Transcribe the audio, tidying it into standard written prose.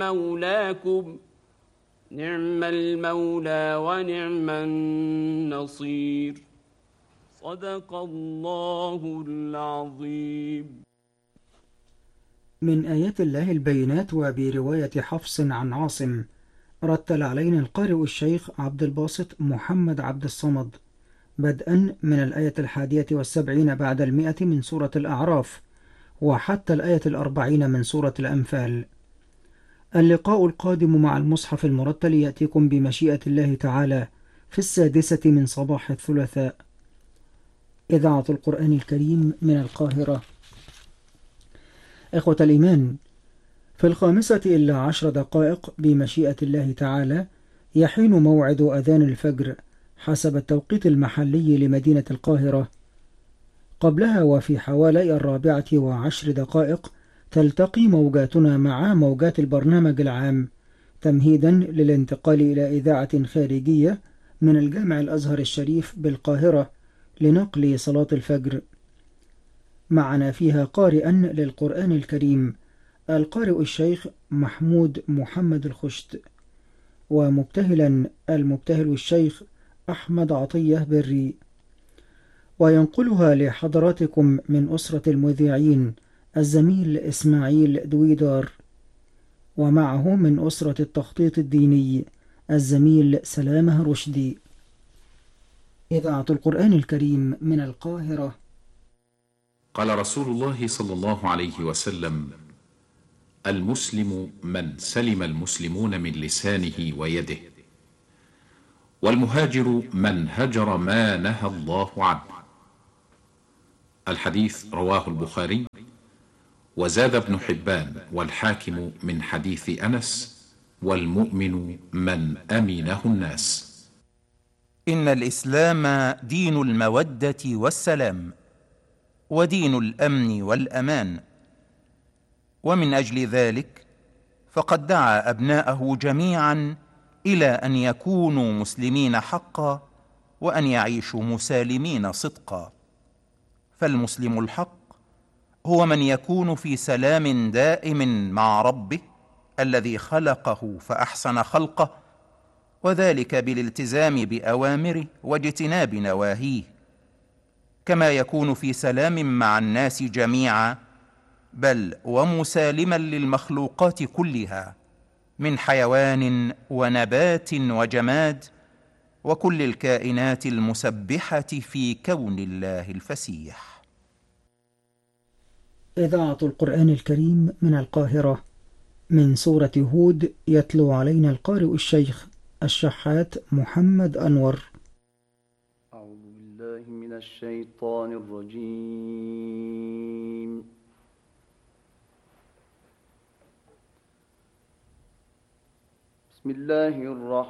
مولاكم نعم المولى ونعم النصير صدق الله العظيم. من آيات الله البينات. وبرواية حفص عن عاصم رتل علينا القارئ الشيخ عبد الباسط محمد عبد الصمد بدءا من الآية 71 بعد 100 من سورة الأعراف وحتى الآية 40 من سورة الأنفال. اللقاء القادم مع المصحف المرتل يأتيكم بمشيئة الله تعالى في 6 من صباح الثلاثاء. إذاعة القرآن الكريم من القاهرة. إخوة الإيمان، في 5:10 بمشيئة الله تعالى يحين موعد أذان الفجر حسب التوقيت المحلي لمدينة القاهرة. قبلها وفي حوالي 4:10 تلتقي موجاتنا مع موجات البرنامج العام تمهيدا للانتقال إلى إذاعة خارجية من الجامع الأزهر الشريف بالقاهرة لنقل صلاة الفجر. معنا فيها قارئا للقرآن الكريم القارئ الشيخ محمود محمد الخشت، ومبتهلا المبتهل الشيخ أحمد عطية بري، وينقلها لحضراتكم من أسرة المذيعين الزميل إسماعيل دويدار، ومعه من أسرة التخطيط الديني الزميل سلامة رشدي. إذاعة القرآن الكريم من القاهرة. قال رسول الله صلى الله عليه وسلم: المسلم من سلم المسلمون من لسانه ويده، والمهاجر من هجر ما نهى الله عنه. الحديث رواه البخاري، وزاد ابن حبان والحاكم من حديث أنس: والمؤمن من أمنه الناس. إن الإسلام دين المودة والسلام، ودين الأمن والأمان، ومن أجل ذلك فقد دعا أبناءه جميعا إلى أن يكونوا مسلمين حقا، وأن يعيشوا مسالمين صدقا. فالمسلم الحق هو من يكون في سلام دائم مع ربه الذي خلقه فأحسن خلقه، وذلك بالالتزام بأوامره واجتناب نواهيه، كما يكون في سلام مع الناس جميعا، بل ومسالما للمخلوقات كلها من حيوان ونبات وجماد، وكل الكائنات المسبحة في كون الله الفسيح. إذاعة القرآن الكريم من القاهرة. من سورة هود يتلو علينا القارئ الشيخ الشحات محمد أنور. أعوذ بالله من الشيطان الرجيم. بسم الله الرحمن